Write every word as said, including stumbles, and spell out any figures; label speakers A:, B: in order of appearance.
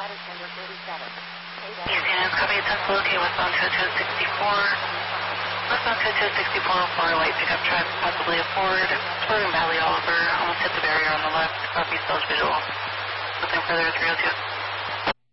A: East Indians, copy, attempt to locate westbound two two sixty-four. Westbound two two sixty-four for a white pickup truck, possibly a Ford. Swerving Valley Oliver, almost hit the barrier on the left. Copy, Sales Visual. Looking further, three oh two.